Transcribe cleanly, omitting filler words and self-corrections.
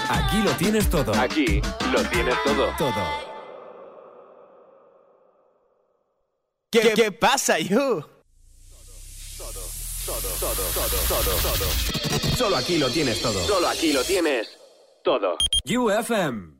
Aquí lo tienes todo. Aquí lo tienes todo. Todo. ¿Qué pasa, you? Todo. Solo aquí lo tienes todo. Solo aquí lo tienes todo. UFM.